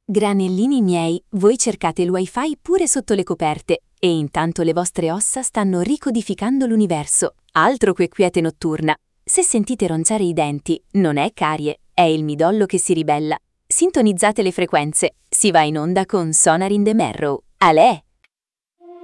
Granellini miei, voi cercate il wifi pure sotto le coperte e intanto le vostre ossa stanno ricodificando l'universo. Altro che quiete notturna. Se sentite ronciare i denti, non è carie, è il midollo che si ribella. Sintonizzate le frequenze. Si va in onda con Sonar in the Marrow. Alè!